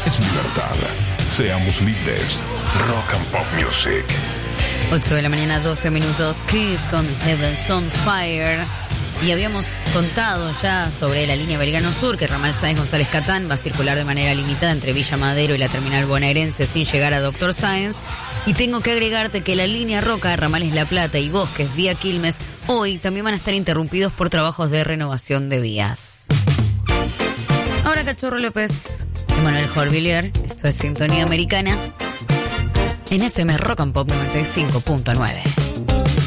es libertad. Seamos libres. Rock and Pop Music. 8 de la mañana, 12 minutos. Kiss con Heaven's on Fire. Y habíamos contado ya sobre la línea Belgrano Sur, que Ramal Sáenz González Catán va a circular de manera limitada entre Villa Madero y la terminal bonaerense sin llegar a Doctor Sáenz. Y tengo que agregarte que la línea Roca de Ramales La Plata y Bosques vía Quilmes hoy también van a estar interrumpidos por trabajos de renovación de vías. Ahora Cachorro López, Emanuel Jorvillier, esto es Sintonía Americana en FM Rock and Pop 95.9.